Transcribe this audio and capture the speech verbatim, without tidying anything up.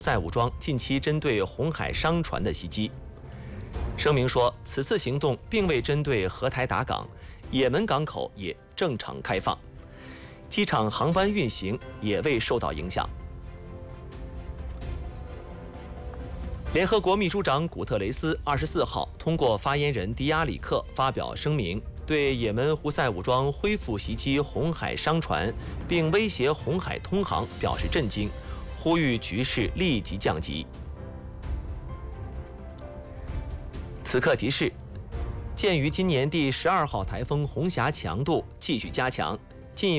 塞武装近期针对红海商船的袭击。声明说，此次行动并未针对荷台达港，也门港口也正常开放，机场航班运行也未受到影响。联合国秘书长古特雷斯二十四号通过发言人迪亚里克发表声明，对也门胡塞武装恢复袭击红海商船并威胁红海通航表示震惊，呼吁局势立即降级。此刻提示：鉴于今年第十二号台风红霞强度继续加强，